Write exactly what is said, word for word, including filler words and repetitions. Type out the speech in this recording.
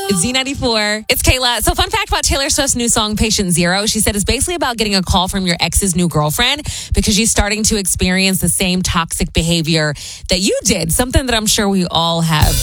It's Z ninety-four. It's Kayla. So fun fact about Taylor Swift's new song, Patient Zero. She said it's basically about getting a call from your ex's new girlfriend because she's starting to experience the same toxic behavior that you did. Something that I'm sure we all have